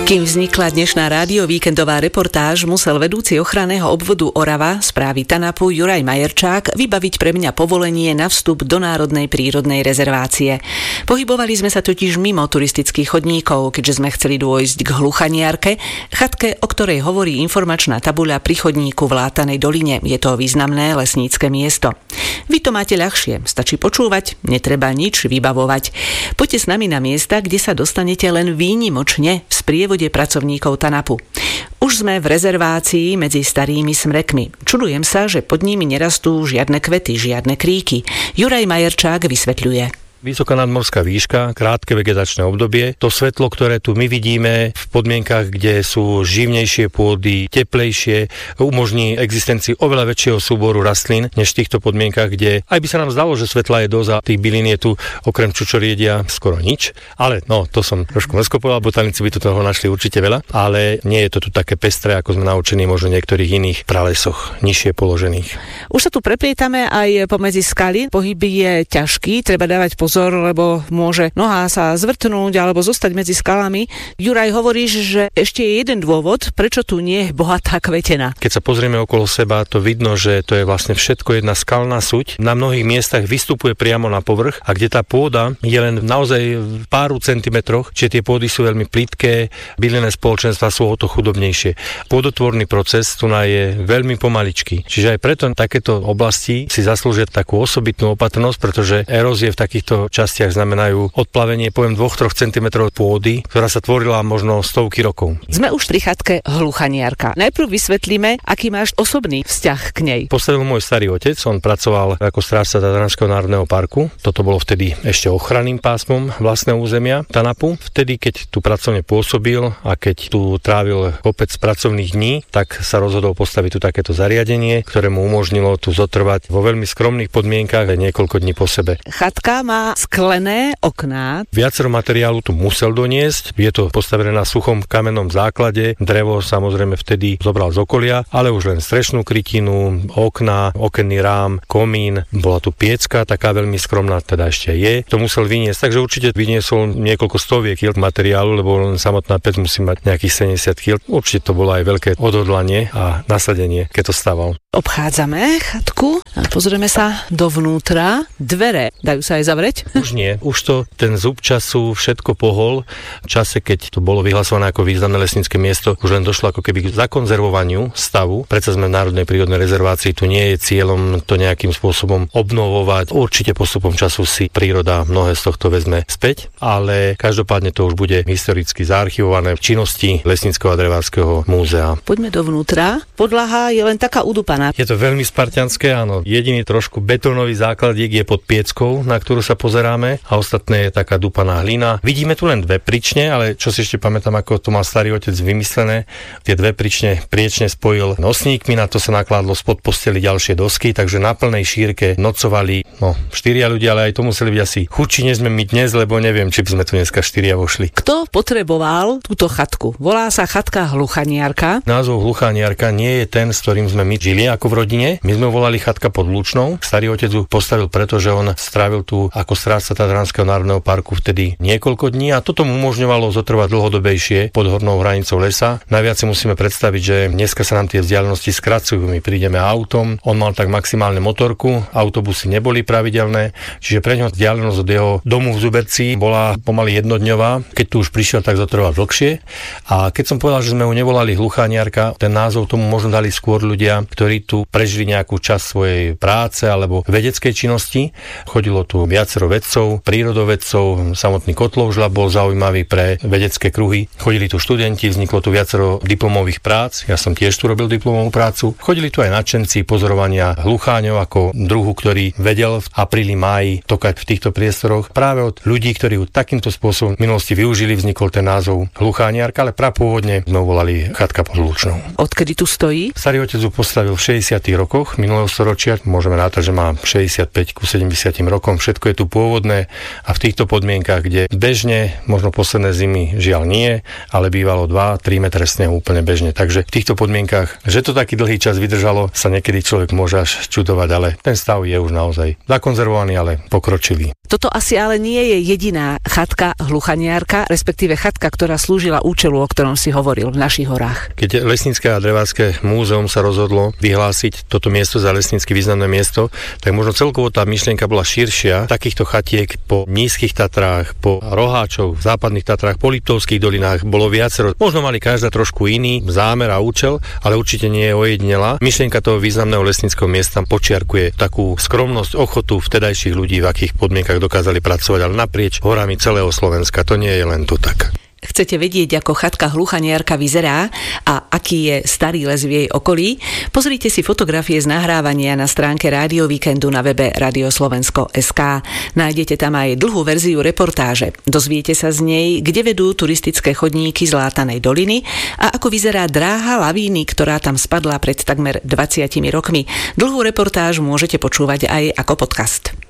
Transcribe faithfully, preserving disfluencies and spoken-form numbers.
Kým vznikla dnešná rádiovíkendová reportáž, musel vedúci ochranného obvodu Orava správy TANAPu Juraj Majerčák vybaviť pre mňa povolenie na vstup do Národnej prírodnej rezervácie. Pohybovali sme sa totiž mimo turistických chodníkov, keďže sme chceli dôjsť k Hluchaniarke, chatke, o ktorej hovorí informačná tabuľa pri chodníku v Látanej doline. Je to významné lesnícke miesto. Vy to máte ľahšie, stačí počúvať, netreba nič vybavovať. Poďte s nami na miesta, kde sa dostanete len výnimočne v sprievode pracovníkov TANAPu. Už sme v rezervácii medzi starými smrekmi. Čudujem sa, že pod nimi nerastú žiadne kvety, žiadne kríky. Juraj Majerčák vysvetľuje. Vysoká nadmorská výška, krátke vegetačné obdobie. To svetlo, ktoré tu my vidíme v podmienkach, kde sú živnejšie pôdy, teplejšie, umožní existencii oveľa väčšieho súboru rastlín, než v týchto podmienkach, kde aj by sa nám zdalo, že svetla je dosť a tých bylín je tu okrem čučoriedia skoro nič. Ale no, to som trošku neskopoval, botanici by tu toho našli určite veľa, ale nie je to tu také pestré, ako sme naučení možno v niektorých iných pralesoch, nižšie položených. Už sa tu preplietame aj pomedzi skaly. Pohyb je ťažký, treba dávať pozor, lebo môže noha sa zvrtnúť alebo zostať medzi skalami. Juraj, hovoríš, že ešte je jeden dôvod, prečo tu nie je bohatá kvetená. Keď sa pozrieme okolo seba, to vidno, že to je vlastne všetko jedna skalná suť. Na mnohých miestach vystupuje priamo na povrch a kde tá pôda je len naozaj v pár centimetroch, čiže tie pôdy sú veľmi plitké, bylinné spoločenstva sú o to chudobnejšie. Pôdotvorný proces tu je veľmi pomaličký. Čiže aj preto takéto oblasti si zaslúžia takú osobitnú opatrnosť, pretože erózie v takýchto častiach znamenajú odplavenie poviem dvoch až troch centimetrov pôdy, ktorá sa tvorila možno stovky rokov. Sme už pri chatke Hluchaniarka. Najprv vysvetlíme, aký máš osobný vzťah k nej. Postavil môj starý otec, on pracoval ako strážca Tatranského národného parku. Toto bolo vtedy ešte ochranným pásmom vlastného územia TANAPu. Vtedy, keď tu pracovne pôsobil a keď tu trávil kopec pracovných dní, tak sa rozhodol postaviť tu takéto zariadenie, ktoré mu umožnilo tu zotrvať vo veľmi skromných podmienkach aj niekoľko dní po sebe. Chatka má sklené okná. Viacero materiálu tu musel doniesť. Je to postavené na suchom kamennom základe. Drevo samozrejme vtedy zobral z okolia, ale už len strešnú krytinu, okná, okenný rám, komín. Bola tu piecka, taká veľmi skromná, teda ešte je. To musel vyniesť, takže určite vyniesol niekoľko stoviek kil materiálu, lebo len samotná pec musí mať nejakých sedemdesiat kil. Určite to bolo aj veľké odhodlanie a nasadenie, keď to staval. Obchádzame chatku a pozrieme sa dovnútra. Dvere dajú sa aj zavrieť? Už nie. Už to ten zub času všetko pohol. V čase, keď to bolo vyhlasované ako významné lesnícke miesto, už len došlo ako keby k zakonzervovaniu stavu. Predsa sme v Národnej prírodnej rezervácii, tu nie je cieľom to nejakým spôsobom obnovovať. Určite postupom času si príroda mnohé z tohto vezme späť, ale každopádne to už bude historicky zaarchivované v činnosti Lesníckeho a drevárskeho múzea. Poďme dovnútra. Podlaha je len taká udupaná. Je to veľmi spartianské, áno. Jediný trošku betónový základík je pod pieckou, na ktorú sa pozeráme, a ostatné je taká dupaná hlina. Vidíme tu len dve prične, ale čo si ešte pamätám, ako to mal starý otec vymyslené, tie dve prične priečne spojil nosníkmi, na to sa nakladlo spod posteli ďalšie dosky, takže na plnej šírke nocovali no štyria ľudia, ale aj to museli byť asi chudší, než sme my dnes, lebo neviem, či by sme tu dneska štyria vošli. Kto potreboval túto chatku? Volá sa chatka Hluchaniarka. Názov Hluchaniarka nie je ten, s ktorým sme my žili ako v rodine. My sme volali chatka pod Lučnou. Starý otec ju postavil preto, že on strávil tu ako strážca Tatranského národného parku vtedy niekoľko dní a toto mu umožňovalo zotrvať dlhodobejšie pod hornou hranicou lesa. Najviac si musíme predstaviť, že dneska sa nám tie vzdialenosti skracujú. My prídeme autom, on mal tak maximálne motorku, autobusy neboli pravidelné, čiže pre ňo vzdialenosť od jeho domu v Zuberci bola pomaly jednodňová. Keď tu už prišiel, tak zotrval dlhšie. A keď som povedal, že sme ho nevolali Hluchaniarka, ten názov tomu možno dali skôr ľudia, ktorí tu prežili nejakú časť svojej práce alebo vedeckej činnosti. Chodilo tu viacero vedcov, prírodovedcov, samotný Kotlovžľab bol zaujímavý pre vedecké kruhy. Chodili tu študenti, vzniklo tu viacero diplomových prác. Ja som tiež tu robil diplomovú prácu. Chodili tu aj nadšenci pozorovania hlucháňov ako druhu, ktorý vedel v apríli, máji tokať v týchto priestoroch. Práve od ľudí, ktorí ju takýmto spôsobom v minulosti využili, vznikol ten názov Hluchaniarka, ale prapôvodne sme volali chatka pod Lučnou. Odkedy tu stojí? Starý otec ju postavil v šesťdesiatych rokoch minulého storočia. Môžeme rátať, že má šesťdesiatpäť ku sedemdesiat rokom. Všetko je tu pôvodné a v týchto podmienkach, kde bežne, možno posledné zimy žiaľ nie, ale bývalo dva tri metre snehu úplne bežne. Takže v týchto podmienkach, že to taký dlhý čas vydržalo, sa niekedy človek môže až čudovať, ale ten stav je už naozaj zakonzervovaný, ale pokročilý. Toto asi ale nie je jediná chatka hluchaniarka, respektíve chatka, ktorá slúžila účelu, o ktorom si hovoril v našich horách. Keď Lesnícke a drevácké múzeum sa rozhodlo vyhlásiť toto miesto za lesnícky významné miesto, tak možno celkovo tá myšlienka bola širšia. Takýchto chatiek po nízkych Tatrách, po Roháčov, v západných Tatrách, po Liptovských dolinách bolo viacero. Možno mali každá trošku iný zámer a účel, ale určite nie je ojedinelá. Myšlienka toho významného lesníckeho miesta počiarkuje takú skromnosť, ochotu vtedajších ľudí, v akých podmienkach dokázali pracovať, ale naprieč horami celého Slovenska. To nie je len tu tak. Chcete vedieť, ako chatka hluchaniarka vyzerá a aký je starý les v jej okolí? Pozrite si fotografie z nahrávania na stránke Rádio Víkendu na webe radio slovensko bodka es ká. Nájdete tam aj dlhú verziu reportáže. Dozviete sa z nej, kde vedú turistické chodníky Zlátanej doliny a ako vyzerá dráha lavíny, ktorá tam spadla pred takmer dvadsiatimi rokmi. Dlhú reportáž môžete počúvať aj ako podcast.